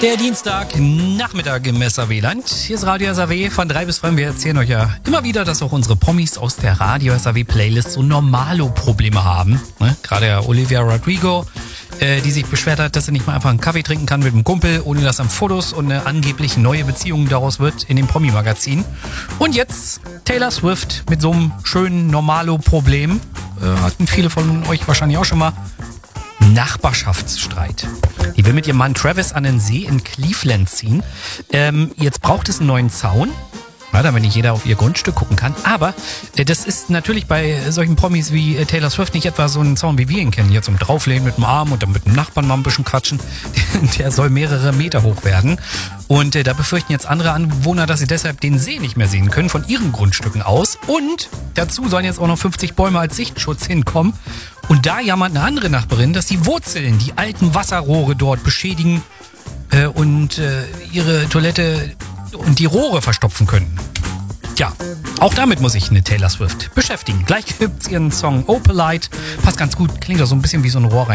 Der Dienstagnachmittag im SAW-Land. Hier ist Radio SAW von 3 bis 5. Wir erzählen euch ja immer wieder, dass auch unsere Promis aus der Radio SAW-Playlist so Normalo-Probleme haben. Ne? Gerade ja Olivia Rodrigo, die sich beschwert hat, dass sie nicht mal einfach einen Kaffee trinken kann mit einem Kumpel, ohne dass dann Fotos und eine angeblich neue Beziehung daraus wird in dem Promi-Magazin. Und jetzt Taylor Swift mit so einem schönen Normalo-Problem. Hatten viele von euch wahrscheinlich auch schon mal. Nachbarschaftsstreit. Die will mit ihrem Mann Travis an den See in Cleveland ziehen. Jetzt braucht es einen neuen Zaun, damit nicht jeder auf ihr Grundstück gucken kann. Aber das ist natürlich bei solchen Promis wie Taylor Swift nicht etwa so ein Zaun, wie wir ihn kennen. Hier zum Drauflehnen mit dem Arm und dann mit dem Nachbarn mal ein bisschen quatschen. Der soll mehrere Meter hoch werden. Und da befürchten jetzt andere Anwohner, dass sie deshalb den See nicht mehr sehen können von ihren Grundstücken aus. Und dazu sollen jetzt auch noch 50 Bäume als Sichtschutz hinkommen. Und da jammert eine andere Nachbarin, dass die Wurzeln die alten Wasserrohre dort beschädigen und ihre Toilette und die Rohre verstopfen können. Ja, auch damit muss ich eine Taylor Swift beschäftigen. Gleich gibt's ihren Song Opalite. Passt ganz gut, klingt doch so ein bisschen wie so ein Rohr rein.